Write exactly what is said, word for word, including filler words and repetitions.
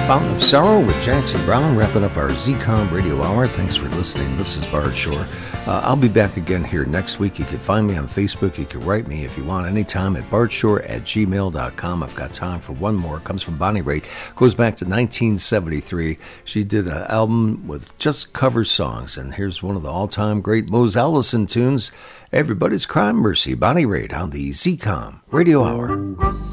Fountain of Sorrow with Jackson Browne, wrapping up our Z COM Radio Hour. Thanks for listening. This is Bart Shore. Uh, I'll be back again here next week. You can find me on Facebook. You can write me if you want anytime at bartshore at gmail dot com. I've got time for one more. It comes from Bonnie Raitt. Goes back to nineteen seventy-three. She did an album with just cover songs, and here's one of the all-time great Mose Allison tunes, Everybody's Crime Mercy, Bonnie Raitt on the Z COM Radio Hour.